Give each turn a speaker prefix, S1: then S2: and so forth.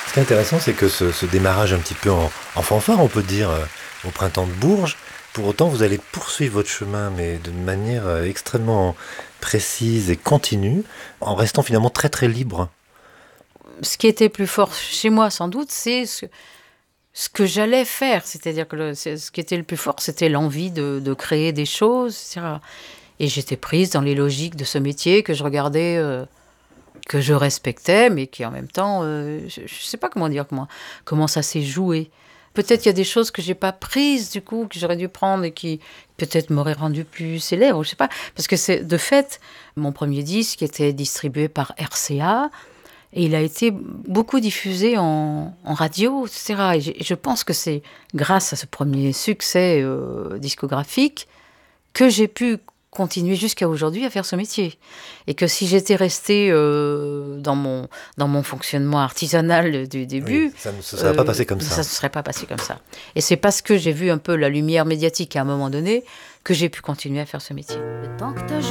S1: Ce qui est intéressant, c'est que ce démarrage un petit peu en fanfare, on peut dire, au printemps de Bourges, pour autant, vous allez poursuivre votre chemin, mais d'une manière extrêmement précise et continue, en restant finalement très très libre.
S2: Ce qui était plus fort chez moi, sans doute, c'est ce que j'allais faire. C'est-à-dire que ce qui était le plus fort, c'était l'envie de créer des choses, etc. Et j'étais prise dans les logiques de ce métier que je regardais, que je respectais, mais qui en même temps, je ne sais pas comment dire, comment ça s'est joué. Peut-être qu'il y a des choses que j'ai pas prises, du coup, que j'aurais dû prendre et qui peut-être m'auraient rendu plus célèbre, je sais pas. Parce que c'est, de fait, mon premier disque était distribué par RCA et il a été beaucoup diffusé en radio, etc. Et je pense que c'est grâce à ce premier succès discographique que j'ai pu continuer jusqu'à aujourd'hui à faire ce métier. Et que si j'étais restée dans mon fonctionnement artisanal du
S1: Oui,
S2: début,
S1: ça ne se serait pas passé comme
S2: ça
S1: ça.
S2: ne se serait pas passé comme ça. Et c'est parce que j'ai vu un peu la lumière médiatique à un moment donné que j'ai pu continuer à faire ce métier.